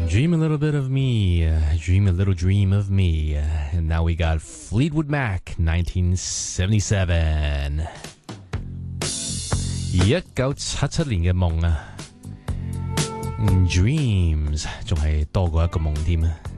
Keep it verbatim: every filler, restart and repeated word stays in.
Dream a little bit of me, dream a little dream of me. And now we got Fleetwood Mac, nineteen seventy-seven。一九七七年嘅夢啊 ，Dreams 仲係多過一個夢添啊！